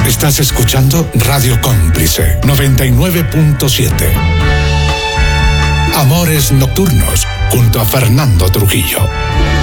Estás escuchando Radio Cómplice 99.7. Amores Nocturnos, junto a Fernando Trujillo.